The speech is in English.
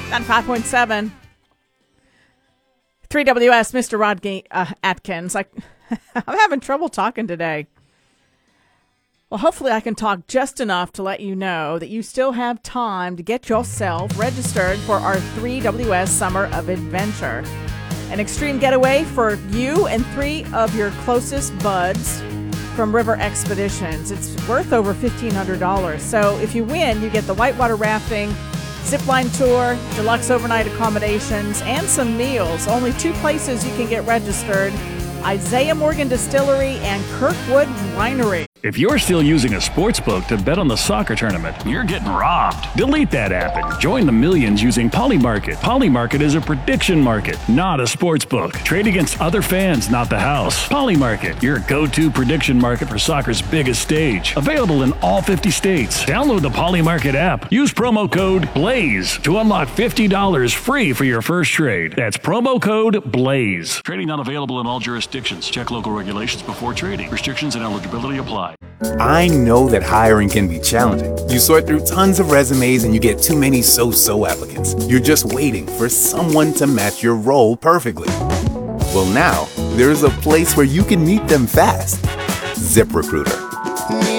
On 5.7. 3WS, Mr. Rod Atkins. I'm having trouble talking today. Well, hopefully I can talk just enough to let you know that you still have time to get yourself registered for our 3WS Summer of Adventure. An extreme getaway for you and 3 of your closest buds from River Expeditions. It's worth over $1,500. So if you win, you get the whitewater rafting, zipline tour, deluxe overnight accommodations, and some meals. Only 2 places you can get registered: Isaiah Morgan Distillery and Kirkwood Winery. If you're still using a sports book to bet on the soccer tournament, you're getting robbed. Delete that app and join the millions using Polymarket. Polymarket is a prediction market, not a sports book. Trade against other fans, not the house. Polymarket, your go-to prediction market for soccer's biggest stage. Available in all 50 states. Download the Polymarket app. Use promo code BLAZE to unlock $50 free for your first trade. That's promo code BLAZE. Trading not available in all jurisdictions. Check local regulations before trading. Restrictions and eligibility apply. I know that hiring can be challenging. You sort through tons of resumes and you get too many so-so applicants. You're just waiting for someone to match your role perfectly. Well, now, there's a place where you can meet them fast. ZipRecruiter.